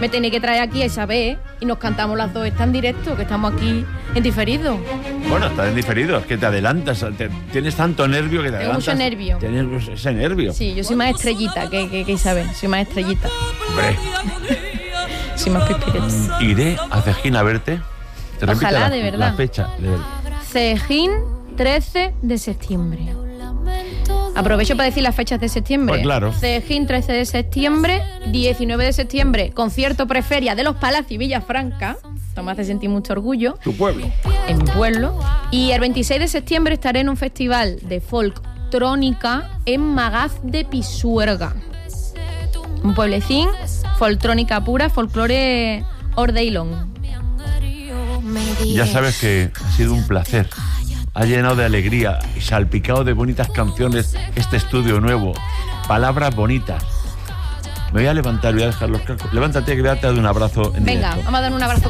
me tenéis que traer aquí a Isabel y nos cantamos las dos. Está en directo, que estamos aquí en diferido. Bueno, estás en diferido, es que te adelantas. Tienes tanto nervio que te Tengo adelantas. mucho nervio. Tienes ese nervio. Sí, yo soy más estrellita que Isabel. Soy más estrellita. Hombre, Soy más pispireta. iré a Cejín a verte. Te repite Ojalá, de verdad. La fecha. Cejín, 13 de septiembre. Aprovecho para decir las fechas de septiembre. Pues claro. Cejín, 13 de septiembre. 19 de septiembre, concierto preferia de los Palacios y Villafranca. Esto me hace sentir mucho orgullo. Tu pueblo. En mi pueblo. Y el 26 de septiembre estaré en un festival de folktrónica en Magaz de Pisuerga. Un pueblecín, folktrónica pura, folclore ordeilón. Ya sabes que ha sido un placer. Ha llenado de alegría y salpicado de bonitas canciones este estudio nuevo. Palabras bonitas. Me voy a levantar, voy a dejar los cascos. Levántate, que voy a darte un abrazo en Venga, directo. vamos a dar un abrazo.